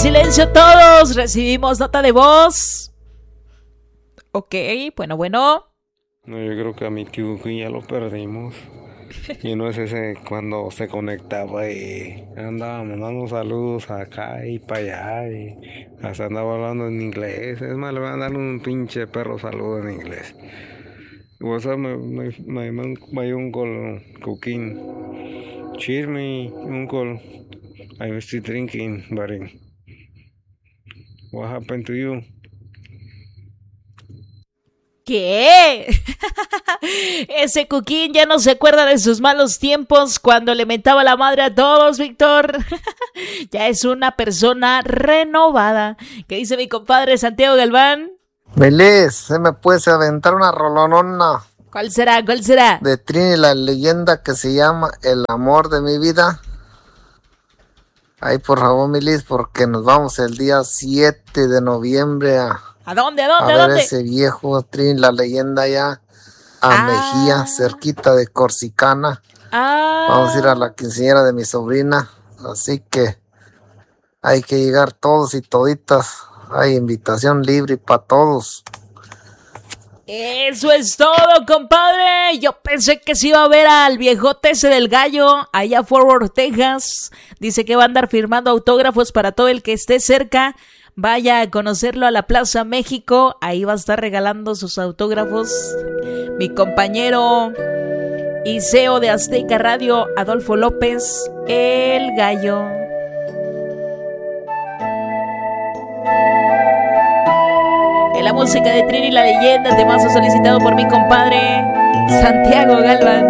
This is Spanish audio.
silencio todos. Recibimos nota de voz. Ok, bueno. No, yo creo que a mi Kyuki ya lo perdimos. Y no es ese cuando se conectaba y andaba mandando saludos acá y para allá y hasta andaba hablando en inglés. Es más, le van a dar un pinche perro saludo en inglés. What's up, my uncle cooking? Cheers me, uncle. I'm still drinking, buddy. What happened to you? ¿Qué? Ese Cuquín ya no se acuerda de sus malos tiempos cuando le mentaba la madre a todos, Víctor. Ya es una persona renovada. ¿Qué dice mi compadre Santiago Galván? Melis, ¿se me puede aventar una rolonona? ¿Cuál será? De Trini, la leyenda que se llama El amor de mi vida. Ay, por favor, Melis, porque nos vamos el día 7 de noviembre ¿A dónde? a ver ese viejo Trini, la leyenda ya a Mejía, cerquita de Corsicana. Vamos a ir a la quinceañera de mi sobrina, así que hay que llegar todos y toditas. Hay invitación libre para todos. Eso es todo, compadre. Yo pensé que se iba a ver al viejote ese del gallo allá a Fort Worth, Texas. Dice que va a andar firmando autógrafos para todo el que esté cerca. Vaya a conocerlo a la Plaza México. Ahí va a estar regalando sus autógrafos mi compañero y CEO de Azteca Radio, Adolfo López, el gallo. En la música de Trini, la leyenda, temazo solicitado por mi compadre Santiago Galván.